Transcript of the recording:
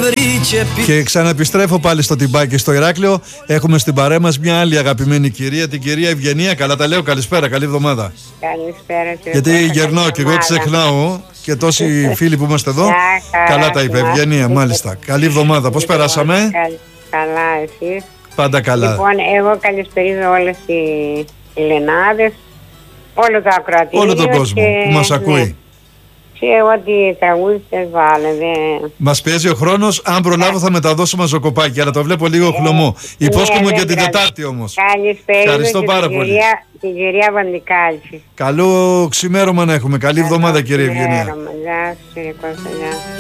Και ξαναεπιστρέφω πάλι στο Τιμπάκι στο Ηράκλειο. Έχουμε στην παρέα μας μια άλλη αγαπημένη κυρία, την κυρία Ευγενία. Καλά τα λέω, καλησπέρα, καλή εβδομάδα. Καλησπέρα, κύριε. Γιατί γερνάω και εγώ, ξεχνάω και τόσοι φίλοι που είμαστε εδώ. Καλά τα είπε, Ευγενία, μάλιστα. Καλή εβδομάδα, πώς περάσαμε? Καλά, εσείς? Πάντα καλά. Λοιπόν, εγώ καλησπερίζω όλες οι Ελληνάδες, όλο το ακροατήριο. Όλο τον κόσμο που μας ακούει. Και ό,τι τραγούδιστες βάλετε. Μας πιέζει ο χρόνος. Αν προλάβω θα μεταδώσω μαζοκοπάκι, αλλά το βλέπω λίγο χλωμό. Υπόσχομαι για την Τετάρτη όμως. Καλησπέρα. Ευχαριστώ πάρα πολύ. Την κυρία Βαντικάλη. Καλό ξημέρωμα να έχουμε. Καλή εβδομάδα, κύριε Ευγενία. Γεια σας, κύριε Κώστα.